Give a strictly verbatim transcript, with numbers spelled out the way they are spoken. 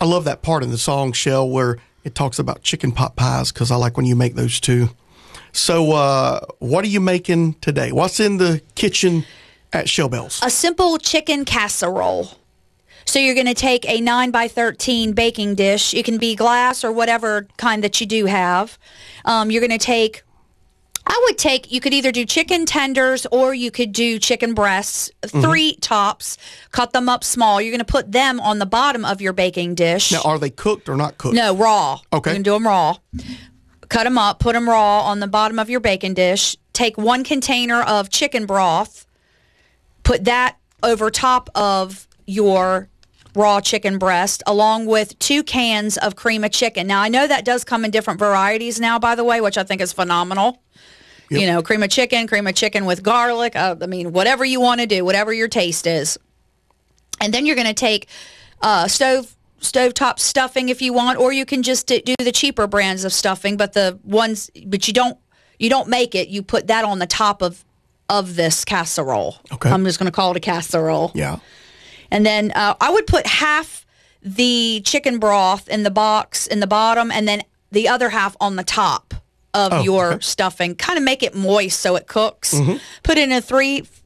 I love that part in the song, Shell, where it talks about chicken pot pies, because I like when you make those too. So uh, what are you making today? What's in the kitchen at Shell Bells? A simple chicken casserole. So you're going to take a nine by thirteen baking dish. It can be glass or whatever kind that you do have. Um, you're going to take, I would take, you could either do chicken tenders or you could do chicken breasts, three mm-hmm. tops, cut them up small. You're going to put them on the bottom of your baking dish. Now, are they cooked or not cooked? No, raw. Okay. You can do them raw. Cut them up, put them raw on the bottom of your baking dish. Take one container of chicken broth, put that over top of your raw chicken breast, along with two cans of cream of chicken. Now, I know that does come in different varieties now, by the way, which I think is phenomenal. Yep. You know, cream of chicken, cream of chicken with garlic. Uh, I mean, whatever you want to do, whatever your taste is. And then you're going to take uh, stove stovetop stuffing if you want, or you can just do the cheaper brands of stuffing. But the ones, but you don't you don't make it. You put that on the top of of this casserole. Okay, I'm just going to call it a casserole. Yeah. And then uh, I would put half the chicken broth in the box in the bottom, and then the other half on the top of oh, your okay. stuffing. Kind of make it moist so it cooks. Mm-hmm. Put it in a three